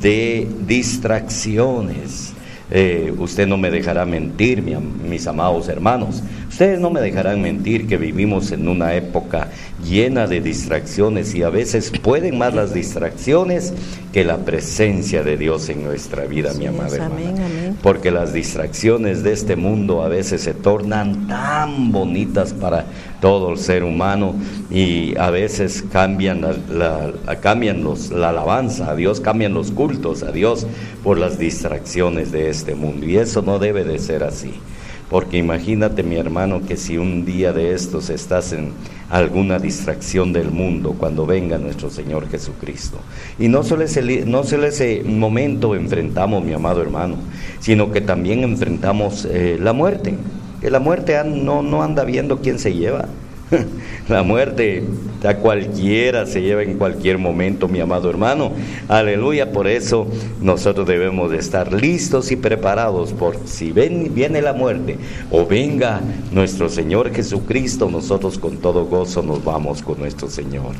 de distracciones. Usted no me dejará mentir, mis amados hermanos. Ustedes no me dejarán mentir que vivimos en una época llena de distracciones, y a veces pueden más las distracciones que la presencia de Dios en nuestra vida, mi amada hermana. Amén. Porque las distracciones de este mundo a veces se tornan tan bonitas para todo el ser humano, y a veces cambian la alabanza a Dios, cambian los cultos a Dios por las distracciones de este mundo, y eso no debe de ser así. Porque imagínate, mi hermano, que si un día de estos estás en alguna distracción del mundo, cuando venga nuestro Señor Jesucristo. Y no solo ese momento enfrentamos, mi amado hermano, sino que también enfrentamos la muerte. Que la muerte no anda viendo quién se lleva. La muerte a cualquiera se lleva en cualquier momento, mi amado hermano. Aleluya. Por eso nosotros debemos de estar listos y preparados, por si viene la muerte o venga nuestro Señor Jesucristo, nosotros con todo gozo nos vamos con nuestro Señor.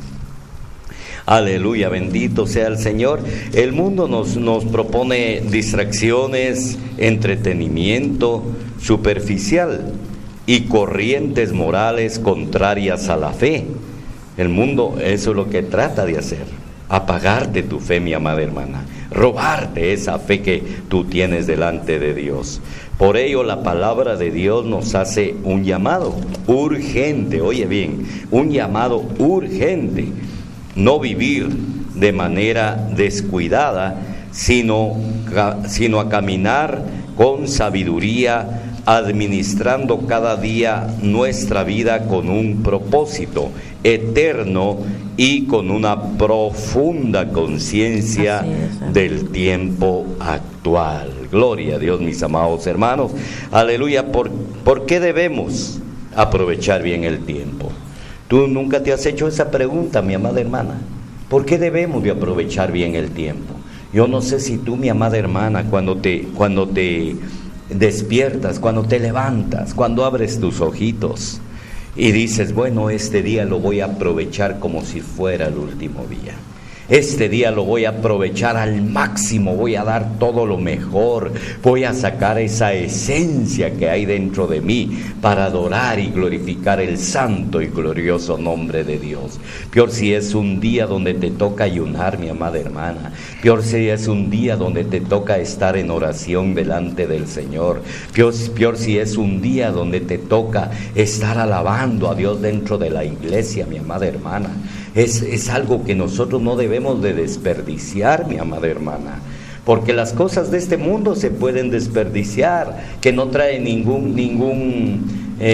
Aleluya, bendito sea el Señor. El mundo nos propone distracciones, entretenimiento superficial y corrientes morales contrarias a la fe. El mundo eso es lo que trata de hacer: apagarte tu fe, mi amada hermana, robarte esa fe que tú tienes delante de Dios. Por ello la palabra de Dios nos hace un llamado urgente, oye bien, un llamado urgente: no vivir de manera descuidada, sino a caminar con sabiduría, administrando cada día nuestra vida con un propósito eterno y con una profunda conciencia del tiempo actual. Gloria a Dios, mis amados hermanos. Aleluya. ¿Por qué debemos aprovechar bien el tiempo? Tú nunca te has hecho esa pregunta, mi amada hermana. ¿Por qué debemos de aprovechar bien el tiempo? Yo no sé si tú, mi amada hermana, cuando te despiertas, cuando te levantas, cuando abres tus ojitos y dices, bueno, este día lo voy a aprovechar como si fuera el último día. Este día lo voy a aprovechar al máximo, voy a dar todo lo mejor, voy a sacar esa esencia que hay dentro de mí para adorar y glorificar el santo y glorioso nombre de Dios. Peor si es un día donde te toca ayunar, mi amada hermana. Peor si es un día donde te toca estar en oración delante del Señor. Peor si es un día donde te toca estar alabando a Dios dentro de la iglesia, mi amada hermana. Es algo que nosotros no debemos de desperdiciar, mi amada hermana, porque las cosas de este mundo se pueden desperdiciar, que no traen ningún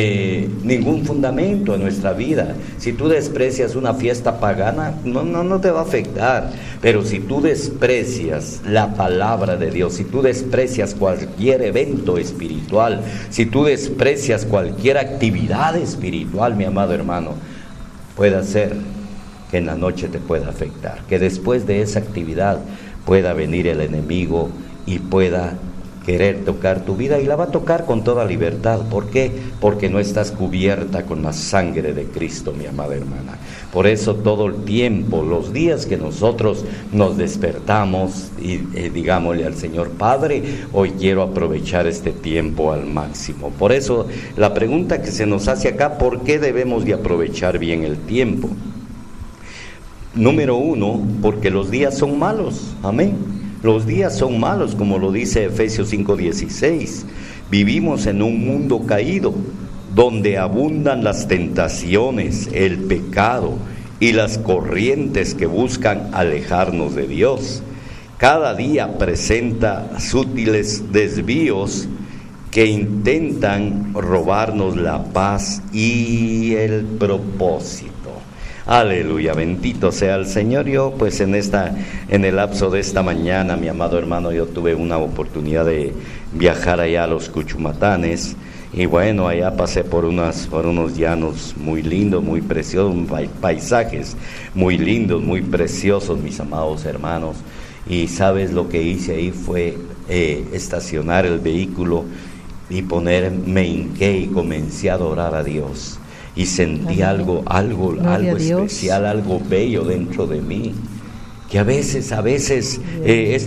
fundamento en nuestra vida. Si tú desprecias una fiesta pagana, no te va a afectar, pero si tú desprecias la palabra de Dios, si tú desprecias cualquier evento espiritual, si tú desprecias cualquier actividad espiritual, mi amado hermano, puede ser que en la noche te pueda afectar, que después de esa actividad pueda venir el enemigo y pueda querer tocar tu vida, y la va a tocar con toda libertad. ¿Por qué? Porque no estás cubierta con la sangre de Cristo, mi amada hermana. Por eso todo el tiempo, los días que nosotros nos despertamos y digámosle al Señor, Padre, hoy quiero aprovechar este tiempo al máximo. Por eso la pregunta que se nos hace acá, ¿por qué debemos de aprovechar bien el tiempo? Número 1, porque los días son malos. Amén. Los días son malos, como lo dice Efesios 5:16. Vivimos en un mundo caído, donde abundan las tentaciones, el pecado y las corrientes que buscan alejarnos de Dios. Cada día presenta sutiles desvíos que intentan robarnos la paz y el propósito. Aleluya, bendito sea el Señor. Yo pues en el lapso de esta mañana, mi amado hermano, yo tuve una oportunidad de viajar allá a los Cuchumatanes, y bueno, allá pasé por unos llanos muy lindos, muy preciosos, paisajes muy lindos, muy preciosos, mis amados hermanos. Y sabes lo que hice ahí fue estacionar el vehículo y me hinqué y comencé a adorar a Dios. Y sentí algo especial, algo bello dentro de mí, que a veces